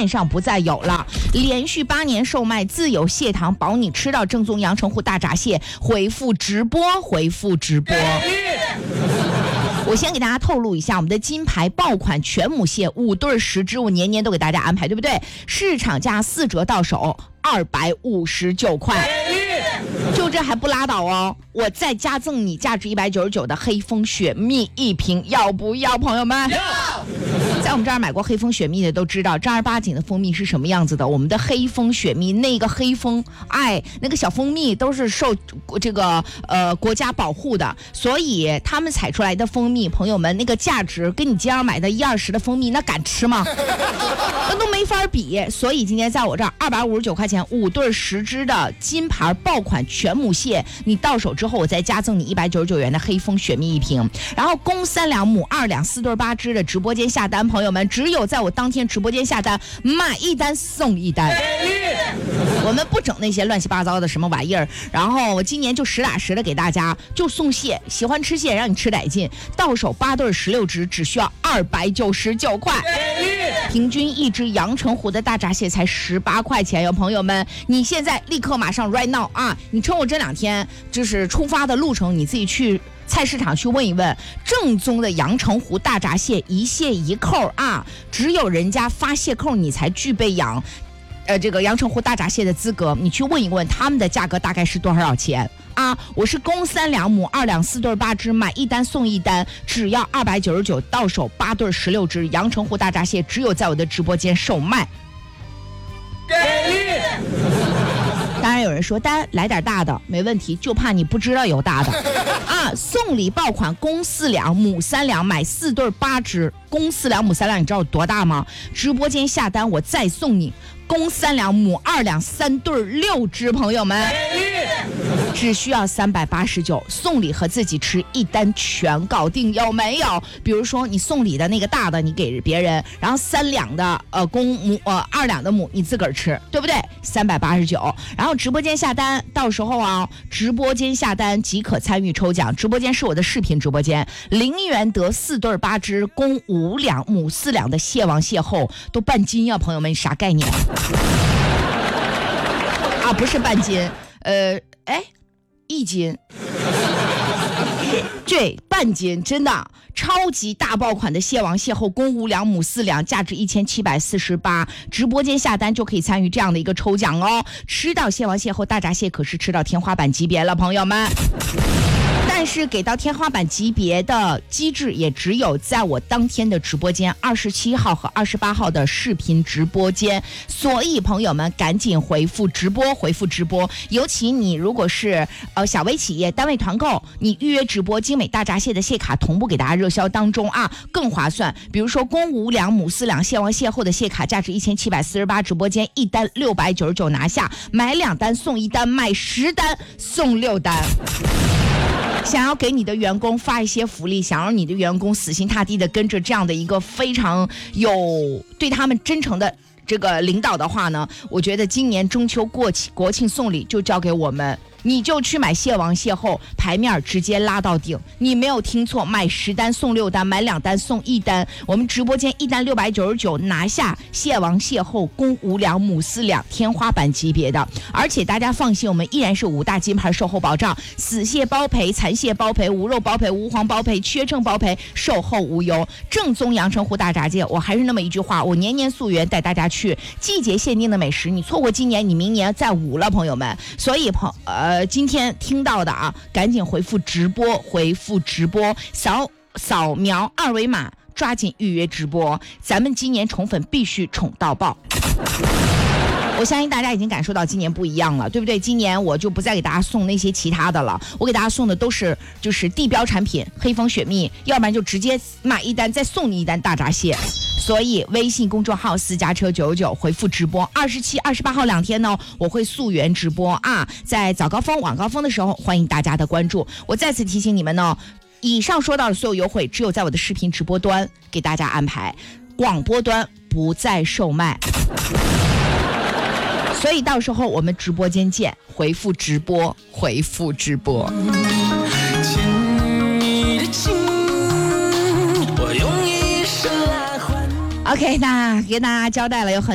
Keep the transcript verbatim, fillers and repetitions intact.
线上不再有了，连续八年售卖自有蟹糖，保你吃到正宗阳澄湖大闸蟹。回复直播，回复直播。我先给大家透露一下，我们的金牌爆款全母蟹五对十只，我年年都给大家安排，对不对？市场价四折到手，二百五十九块。就这还不拉倒哦，我再加赠你价值一百九十九的黑蜂雪蜜一瓶，要不要，朋友们？要。在我们这儿买过黑蜂雪蜜的都知道，正儿八经的蜂蜜是什么样子的。我们的黑蜂雪蜜，那个黑蜂，哎，那个小蜂蜜都是受这个呃国家保护的，所以他们采出来的蜂蜜，朋友们，那个价值跟你街上买的一二十的蜂蜜，那敢吃吗？那都没法比。所以今天在我这儿二百五十九块钱五对十只的金牌爆款全母蟹，你到手之后，我再加赠你一百九十九元的黑蜂雪蜜一瓶，然后公三两母二两四对八只的直播间下单，朋友们，只有在我当天直播间下单，买一单送一单。我们不整那些乱七八糟的什么玩意儿，然后我今年就实打实的给大家就送蟹，喜欢吃蟹让你吃得劲，到手八对十六只，只需要二百九十九块，平均一只阳澄湖的大闸蟹才十八块钱哟，朋友们，你现在立刻马上 right now 啊！你趁我这两天就是出发的路程，你自己去菜市场去问一问，正宗的阳澄湖大闸蟹一蟹一扣啊，只有人家发蟹扣，你才具备养。呃，这个阳澄湖大闸蟹的资格，你去问一问他们的价格大概是多少钱啊？我是公三两母二两四对八只，买一单送一单，只要二百九十九，到手八对十六只，阳澄湖大闸蟹只有在我的直播间售卖。给力！当然有人说，单来点大的没问题，就怕你不知道有大的啊！送礼爆款公四两母三两，买四对八只，公四两母三两，你知道有多大吗？直播间下单我再送你公三两母二两三对六只，朋友们只需要三百八十九，送礼和自己吃一单全搞定，有没有？比如说你送礼的那个大的你给别人，然后三两的呃公母呃二两的母你自个儿吃，对不对？三百八十九，然后直播间下单，到时候啊直播间下单即可参与抽奖，直播间是我的视频直播间，零元得四对八只，公五两母四两的蟹王蟹后都半斤呀，朋友们啥概念？啊，不是半斤，呃，哎，一斤，对，半斤，真的超级大爆款的蟹王蟹后，公五两母四两，价值一千七百四十八，直播间下单就可以参与这样的一个抽奖哦。吃到蟹王蟹后，大闸蟹可是吃到天花板级别了，朋友们。但是给到天花板级别的机制也只有在我当天的直播间二十七号和二十八号的视频直播间，所以朋友们赶紧回复直播，回复直播。尤其你如果是呃小微企业单位团购，你预约直播，精美大闸蟹的蟹卡同步给大家热销当中啊，更划算。比如说公五两母四两蟹王蟹后的蟹卡，价值一千七百四十八，直播间一单六百九十九拿下，买两单送一单，买十单送六单。想要给你的员工发一些福利，想让你的员工死心塌地的跟着这样的一个非常有对他们真诚的这个领导的话呢，我觉得今年中秋过国庆送礼就交给我们，你就去买蟹王蟹后，牌面直接拉到顶。你没有听错，买十单送六单，买两单送一单。我们直播间一单六百九十九，拿下蟹王蟹后，公五两母四两，天花板级别的。而且大家放心，我们依然是五大金牌售后保障，死蟹包赔，残蟹包赔，无肉包赔，无黄包赔，缺秤包赔，售后无忧。正宗阳澄湖大闸蟹，我还是那么一句话，我年年溯源带大家去季节限定的美食，你错过今年，你明年再无了，朋友们。所以朋呃。呃，今天听到的啊，赶紧回复直播，回复直播，扫扫描二维码，抓紧预约直播。咱们今年宠粉必须宠到爆。我相信大家已经感受到今年不一样了，对不对？今年我就不再给大家送那些其他的了，我给大家送的都是就是地标产品，黑蜂雪蜜，要不然就直接买一单再送你一单大闸蟹。所以微信公众号私家车九九九回复直播，二十七、二十八号两天呢，我会溯源直播啊，在早高峰、晚高峰的时候，欢迎大家的关注。我再次提醒你们呢，以上说到的所有优惠，只有在我的视频直播端给大家安排，广播端不再售卖。所以到时候我们直播间见，回复直播，回复直播。OK， 那给大家交代了有很